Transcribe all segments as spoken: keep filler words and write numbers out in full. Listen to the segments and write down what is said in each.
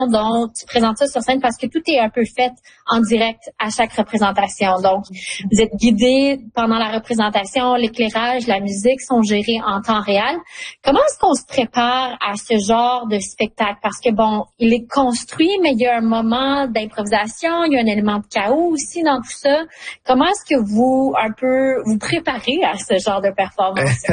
donc tu présentes ça sur scène parce que tout est un peu fait en direct à chaque représentation. Donc, vous êtes guidé pendant la représentation, l'éclairage, la musique sont gérés en temps réel. Comment est-ce qu'on se prépare à ce genre de spectacle? Parce que bon, il est construit, mais il y a un moment d'improvisation, il y a un élément de chaos aussi dans tout ça. Comment est-ce que vous, un peu, vous préparez à ce genre de performance?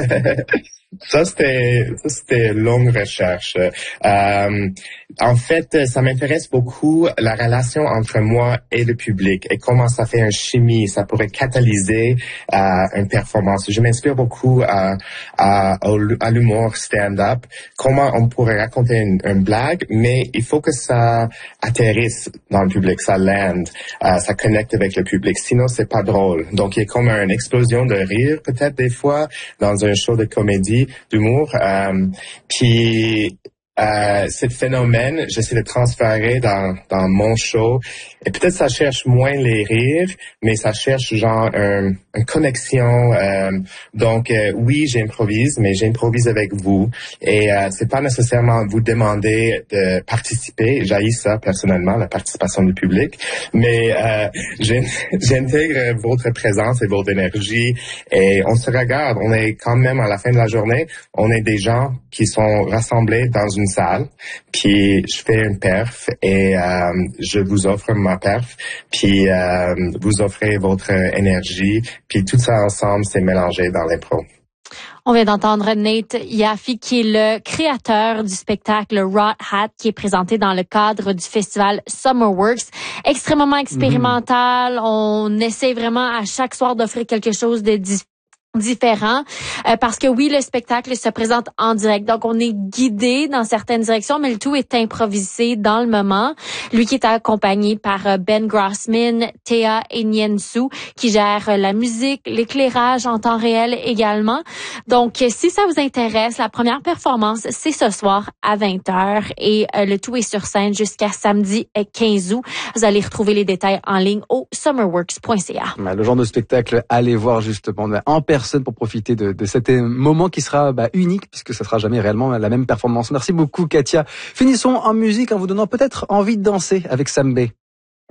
Ça, c'était, ça, c'était longue recherche. Euh, en fait, ça m'intéresse beaucoup la relation entre moi et le public et comment ça fait une chimie, ça pourrait catalyser euh, une performance. Je m'inspire beaucoup à, à, à l'humour stand-up, comment on pourrait raconter une, une blague, mais il faut que ça atterrisse dans le public, ça land, euh, ça connecte avec le public. Sinon, c'est pas drôle. Donc, il y a comme une explosion de rire, peut-être des fois, dans un show de comédie, d'humour. Euh, puis euh, ce phénomène, j'essaie de transférer dans dans mon show. Et peut-être ça cherche moins les rires, mais ça cherche genre un, une connexion. Euh, donc euh, oui, j'improvise, mais j'improvise avec vous. Et euh, c'est pas nécessairement vous demander de participer. J'haïs ça personnellement, la participation du public. Mais euh, j'intègre votre présence et votre énergie. Et on se regarde. On est quand même à la fin de la journée, on est des gens qui sont rassemblés dans une salle. Puis je fais une perf et euh, je vous offre ma perf, puis euh, vous offrez votre énergie, puis tout ça ensemble, c'est mélangé dans l'impro. On vient d'entendre Nate Yaffe, qui est le créateur du spectacle Raw Hat, qui est présenté dans le cadre du festival Summerworks. Extrêmement expérimental. Mm-hmm. On essaie vraiment à chaque soir d'offrir quelque chose de différent. différent euh, parce que oui, le spectacle se présente en direct, donc on est guidé dans certaines directions, mais le tout est improvisé dans le moment. Lui qui est accompagné par euh, Ben Grossman, Thea Enyensu, qui gère euh, la musique, l'éclairage en temps réel également. Donc euh, si ça vous intéresse, la première performance c'est ce soir à vingt heures et euh, le tout est sur scène jusqu'à samedi quinze août. Vous allez retrouver les détails en ligne au summerworks point c a. Le genre de spectacle, allez voir justement en personne pour profiter de, de cet moment qui sera bah, unique puisque ça sera jamais réellement la même performance. Merci beaucoup Katia. Finissons en musique en vous donnant peut-être envie de danser avec Sam Bey.